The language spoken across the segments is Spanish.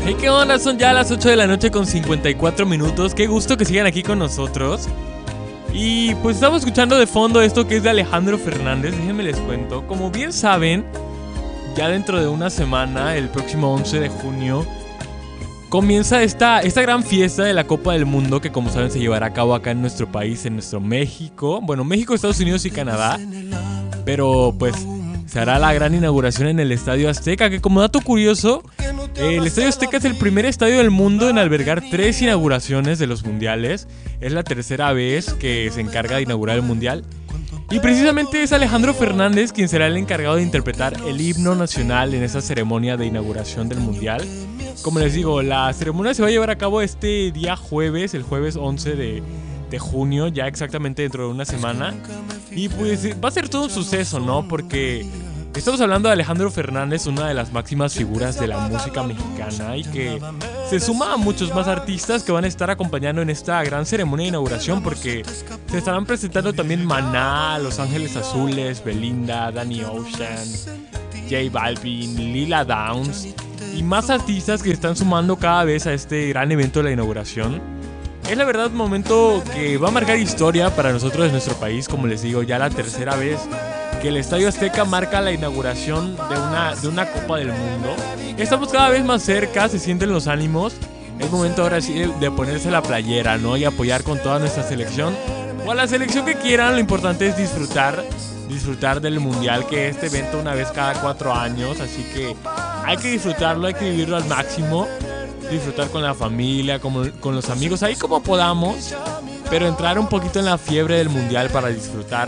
Hey, ¿qué onda? Son ya las 8 de la noche con 54 minutos. Qué gusto que sigan aquí con nosotros. Y pues estamos escuchando de fondo esto que es de Alejandro Fernández. Déjenme les cuento. Como bien saben, ya dentro de una semana, el próximo 11 de junio, comienza esta gran fiesta de la Copa del Mundo, que como saben se llevará a cabo acá en nuestro país, en nuestro México. Bueno, México, Estados Unidos y Canadá. Pero pues se hará la gran inauguración en el Estadio Azteca, que como dato curioso, el Estadio Azteca es el primer estadio del mundo en albergar 3 inauguraciones de los mundiales. Es la tercera vez que se encarga de inaugurar el mundial. Y precisamente es Alejandro Fernández quien será el encargado de interpretar el himno nacional en esa ceremonia de inauguración del mundial. Como les digo, la ceremonia se va a llevar a cabo este día jueves, el jueves 11 de junio, ya exactamente dentro de una semana. Y pues va a ser todo un suceso, ¿no? Porque estamos hablando de Alejandro Fernández, una de las máximas figuras de la música mexicana, y que se suma a muchos más artistas que van a estar acompañando en esta gran ceremonia de inauguración, porque se estarán presentando también Maná, Los Ángeles Azules, Belinda, Danny Ocean, J Balvin, Lila Downs y más artistas que se están sumando cada vez a este gran evento de la inauguración. Es la verdad un momento que va a marcar historia para nosotros en nuestro país. Como les digo, ya la tercera vez que el Estadio Azteca marca la inauguración de una Copa del Mundo. Estamos cada vez más cerca, se sienten los ánimos. Es momento ahora sí de ponerse la playera, ¿no? Y apoyar con toda nuestra selección, o a la selección que quieran. Lo importante es disfrutar del mundial, que es este evento una vez cada 4 años. Así que hay que disfrutarlo, hay que vivirlo al máximo. Disfrutar con la familia, con los amigos, ahí como podamos, pero entrar un poquito en la fiebre del mundial para disfrutar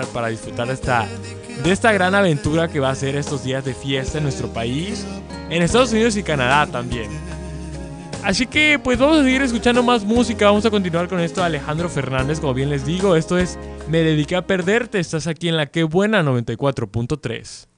de esta gran aventura que va a ser estos días de fiesta en nuestro país, en Estados Unidos y Canadá también. Así que pues vamos a seguir escuchando más música. Vamos a continuar con esto de Alejandro Fernández. Como bien les digo, esto es Me Dediqué a Perderte. Estás aquí en la Que Buena 94.3.